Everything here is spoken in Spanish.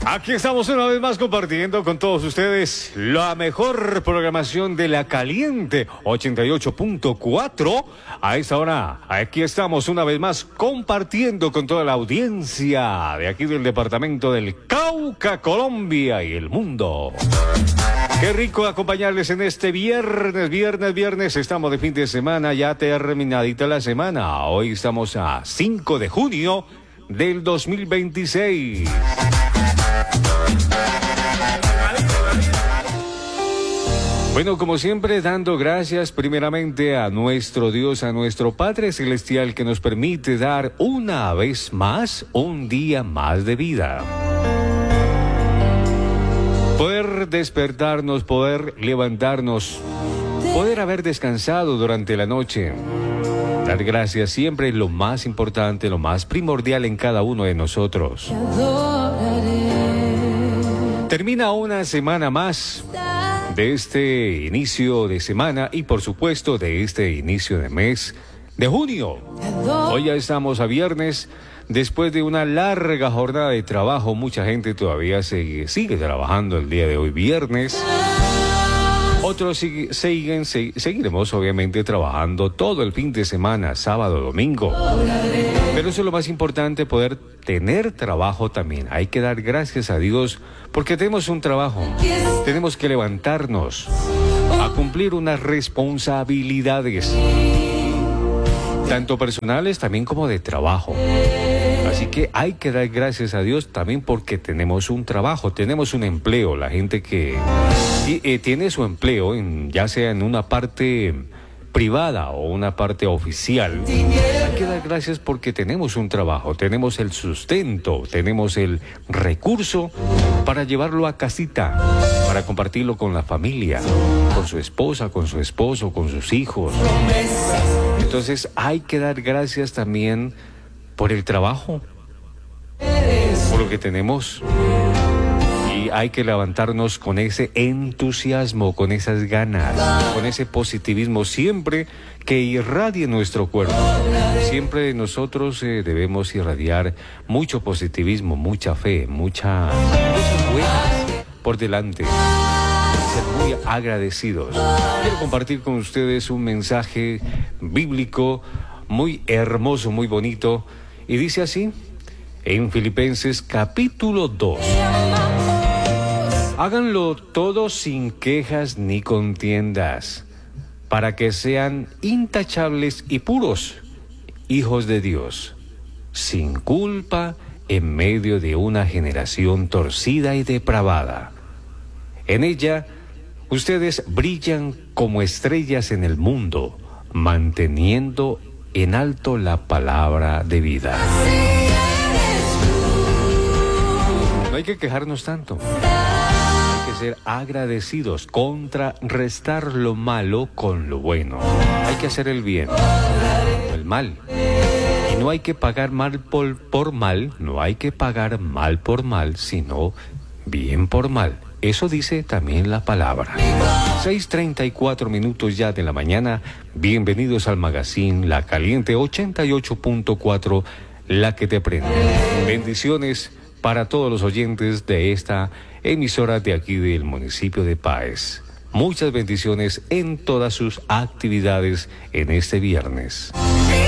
Aquí estamos una vez más compartiendo con todos ustedes la mejor programación de La Caliente 88.4. A esta hora, aquí estamos una vez más compartiendo con toda la audiencia de aquí del departamento del Cauca, Colombia y el mundo. Qué rico acompañarles en este viernes. Estamos de fin de semana, ya terminadita la semana. Hoy estamos a 5 de junio del 2026. Bueno, como siempre, dando gracias primeramente a nuestro Dios, a nuestro Padre Celestial, que nos permite dar una vez más un día más de vida. Poder despertarnos, poder levantarnos, poder haber descansado durante la noche. Dar gracias siempre es lo más importante, lo más primordial en cada uno de nosotros. Termina una semana más de este inicio de semana y por supuesto de este inicio de mes de junio. Hoy ya estamos a viernes. Después de una larga jornada de trabajo, mucha gente todavía sigue trabajando el día de hoy, viernes. Otros seguiremos obviamente trabajando todo el fin de semana, sábado, domingo. Pero eso es lo más importante, poder tener trabajo también. Hay que dar gracias a Dios porque tenemos un trabajo. Tenemos que levantarnos a cumplir unas responsabilidades, tanto personales también como de trabajo. Así que hay que dar gracias a Dios también porque tenemos un trabajo, tenemos un empleo. La gente que tiene su empleo, ya sea en una parte privada o una parte oficial, hay que dar gracias porque tenemos un trabajo, tenemos el sustento, tenemos el recurso para llevarlo a casita, para compartirlo con la familia, con su esposa, con su esposo, con sus hijos. Entonces hay que dar gracias también por el trabajo, por lo que tenemos. Y hay que levantarnos con ese entusiasmo, con esas ganas, con ese positivismo siempre que irradie nuestro cuerpo. Siempre nosotros debemos irradiar mucho positivismo, mucha fe, muchas buenas por delante. Ser muy agradecidos. Quiero compartir con ustedes un mensaje bíblico muy hermoso, muy bonito. Y dice así, en Filipenses capítulo 2. Háganlo todo sin quejas ni contiendas, para que sean intachables y puros, hijos de Dios, sin culpa en medio de una generación torcida y depravada. En ella, ustedes brillan como estrellas en el mundo, manteniendo en alto la palabra de vida. No hay que quejarnos tanto. Hay que ser agradecidos, contrarrestar lo malo con lo bueno. Hay que hacer el bien, no el mal. Y no hay que pagar mal por mal, no hay que pagar mal por mal, sino bien por mal. Eso dice también la palabra. 6:34 ya de la mañana. Bienvenidos al magazine La Caliente 88.4, la que te prende. Bendiciones para todos los oyentes de esta emisora de aquí del municipio de Páez. Muchas bendiciones en todas sus actividades en este viernes.